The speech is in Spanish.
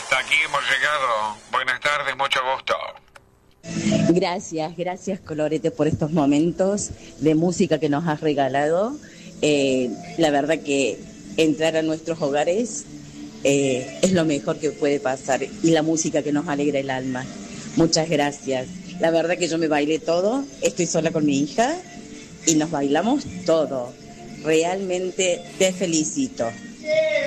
Hasta aquí hemos llegado. Buenas tardes, mucho gusto. Gracias Colorete por estos momentos de música que nos has regalado. La verdad que entrar a nuestros hogares es lo mejor que puede pasar y la música que nos alegra el alma. Muchas gracias. La verdad que yo me bailé todo, estoy sola con mi hija y nos bailamos todo. Realmente te felicito.